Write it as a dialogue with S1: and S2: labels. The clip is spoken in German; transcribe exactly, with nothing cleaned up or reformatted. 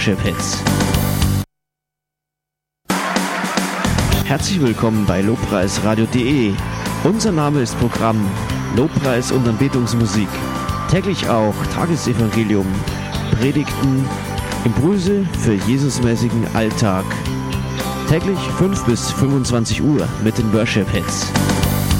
S1: Worship-Hits. Herzlich willkommen bei lobpreisradio punkt de. Unser Name ist Programm Lobpreis und Anbetungsmusik. Täglich auch Tagesevangelium, Predigten, Impulse für Jesusmäßigen Alltag. Täglich fünf bis fünfundzwanzig Uhr mit den Worship-Hits.